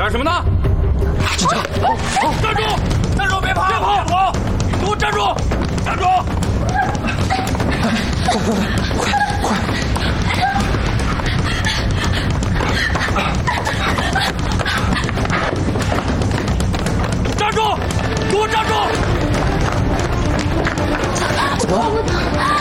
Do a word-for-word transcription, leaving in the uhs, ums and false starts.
干什么呢？警察！站住！站住！别跑！别跑！别跑！给我站住！站住！快快快快快！站住！给我站住！ 怎么了？